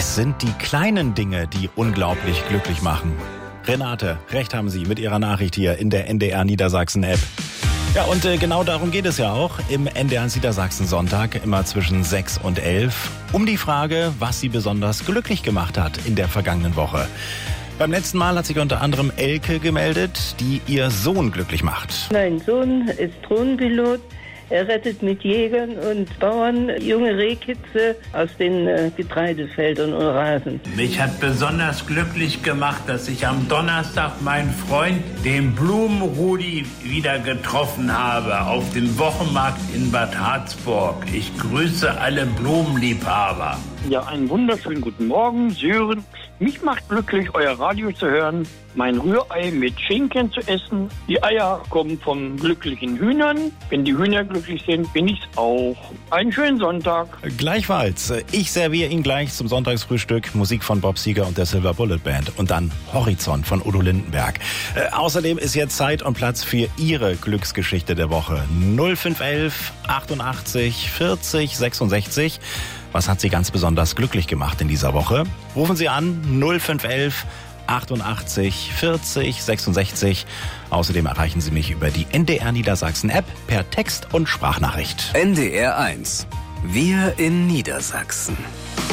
Es sind die kleinen Dinge, die unglaublich glücklich machen. Renate, recht haben Sie mit Ihrer Nachricht hier in der NDR Niedersachsen App. Ja, und genau darum geht es ja auch im NDR Niedersachsen Sonntag, immer zwischen 6 und 11, um die Frage, was Sie besonders glücklich gemacht hat in der vergangenen Woche. Beim letzten Mal hat sich unter anderem Elke gemeldet, die ihr Sohn glücklich macht. Mein Sohn ist Drohnenpilot. Er rettet mit Jägern und Bauern junge Rehkitze aus den Getreidefeldern und Rasen. Mich hat besonders glücklich gemacht, dass ich am Donnerstag meinen Freund, den Blumenrudi, wieder getroffen habe auf dem Wochenmarkt in Bad Harzburg. Ich grüße alle Blumenliebhaber. Ja, einen wunderschönen guten Morgen, Sören. Mich macht glücklich, euer Radio zu hören, mein Rührei mit Schinken zu essen. Die Eier kommen von glücklichen Hühnern. Wenn die Hühner glücklich sind, bin ich's auch. Einen schönen Sonntag. Gleichfalls. Ich serviere Ihnen gleich zum Sonntagsfrühstück Musik von Bob Seger und der Silver Bullet Band und dann Horizont von Udo Lindenberg. Außerdem ist jetzt Zeit und Platz für Ihre Glücksgeschichte der Woche. 0511 88 40 66. Was hat Sie ganz besonders glücklich gemacht in dieser Woche? Rufen Sie an 0511 88 40 66. Außerdem erreichen Sie mich über die NDR Niedersachsen App per Text und Sprachnachricht. NDR 1. Wir in Niedersachsen.